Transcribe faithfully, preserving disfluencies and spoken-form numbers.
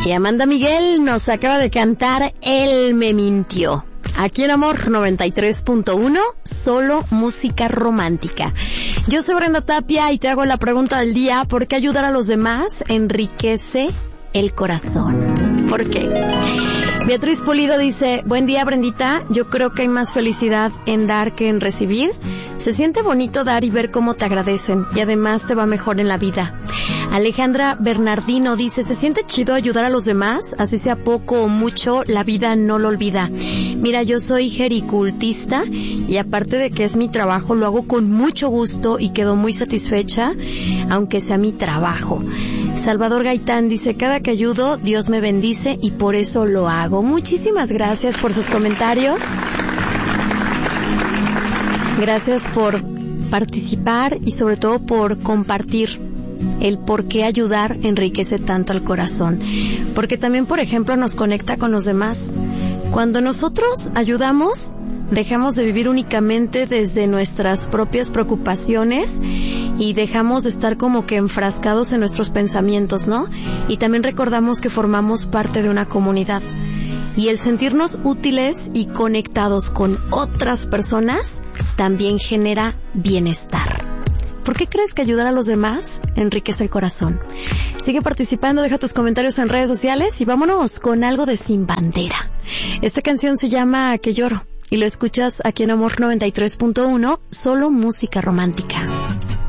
Y Amanda Miguel nos acaba de cantar Él me mintió. Aquí en Amor noventa y tres punto uno, solo música romántica. Yo soy Brenda Tapia y te hago la pregunta del día: ¿por qué ayudar a los demás enriquece el corazón? ¿Por qué? Beatriz Pulido dice: buen día, Brendita, yo creo que hay más felicidad en dar que en recibir. Se siente bonito dar y ver cómo te agradecen, y además te va mejor en la vida. Alejandra Bernardino dice: se siente chido ayudar a los demás, así sea poco o mucho, la vida no lo olvida. Mira, yo soy gericultista y aparte de que es mi trabajo, lo hago con mucho gusto y quedo muy satisfecha, aunque sea mi trabajo. Salvador Gaitán dice: cada que ayudo, Dios me bendice y por eso lo hago. Muchísimas gracias por sus comentarios. Gracias por participar y sobre todo por compartir el por qué ayudar enriquece tanto al corazón. Porque también, por ejemplo, nos conecta con los demás. Cuando nosotros ayudamos, dejamos de vivir únicamente desde nuestras propias preocupaciones y dejamos de estar como que enfrascados en nuestros pensamientos, ¿no? Y también recordamos que formamos parte de una comunidad. Y el sentirnos útiles y conectados con otras personas también genera bienestar. ¿Por qué crees que ayudar a los demás enriquece el corazón? Sigue participando, deja tus comentarios en redes sociales y vámonos con algo de Sin Bandera. Esta canción se llama Que lloro y lo escuchas aquí en Amor noventa y tres punto uno, solo música romántica.